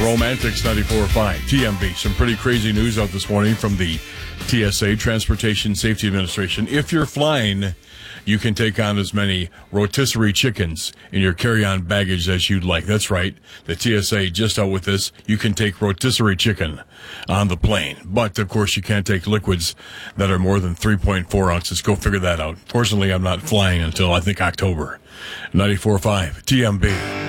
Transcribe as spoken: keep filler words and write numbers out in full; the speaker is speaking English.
Romantics ninety-four point five, T M B. Some pretty crazy news out this morning from the T S A, Transportation Safety Administration. If you're flying, you can take on as many rotisserie chickens in your carry-on baggage as you'd like. That's right. The T S A just out with this. You can take rotisserie chicken on the plane. But, of course, you can't take liquids that are more than three point four ounces. Go figure that out. Fortunately, I'm not flying until, I think, October. ninety-four point five, T M B.